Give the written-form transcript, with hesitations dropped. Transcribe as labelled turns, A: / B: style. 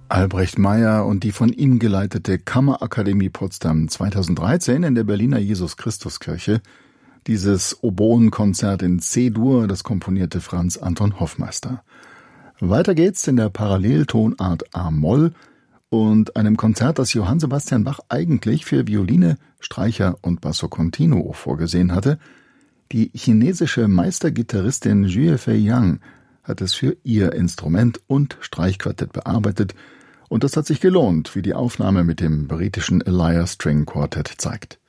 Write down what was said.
A: Albrecht Meyer und die von ihm geleitete Kammerakademie Potsdam 2013 in der Berliner Jesus-Christus-Kirche. Dieses Oboenkonzert in C-Dur, das komponierte Franz Anton Hoffmeister. Weiter geht's in der Paralleltonart A-Moll und einem Konzert, das Johann Sebastian Bach eigentlich für Violine, Streicher und Basso Continuo vorgesehen hatte. Die chinesische Meistergitarristin Jue Fei Yang hat es für ihr Instrument und Streichquartett bearbeitet, und das hat sich gelohnt, wie die Aufnahme mit dem britischen Elia String Quartet zeigt.